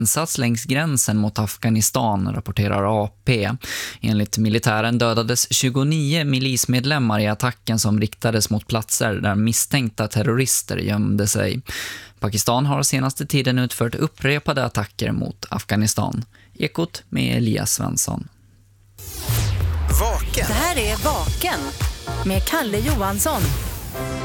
insats längs gränsen mot Afghanistan, rapporterar AP. Enligt militären dödades 29 milismedlemmar i attacken som riktades mot platser där misstänkta terrorister gömde sig. Pakistan har senaste tiden utfört upprepade attacker mot Afghanistan. Ekot med Elias Svensson. Vaken. Det här är Vaken med Kalle Johansson.